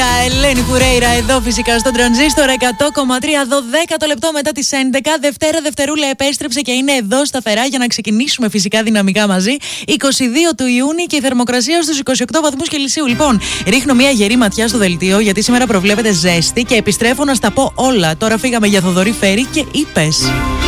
Μαρία Ελένη Φουρέιρα εδώ φυσικά στον Τρανζίστορ 100,3, 12 λεπτό μετά τις 11. Δευτέρούλα επέστρεψε και είναι εδώ σταθερά για να ξεκινήσουμε φυσικά δυναμικά μαζί. 22 του Ιούνιου και η θερμοκρασία στους 28 βαθμούς Κελσίου. Λοιπόν, ρίχνω μια γερή ματιά στο δελτίο γιατί σήμερα προβλέπεται ζέστη και επιστρέφω να στα πω όλα. Τώρα φύγαμε για Θοδωρή Φέρη και είπες.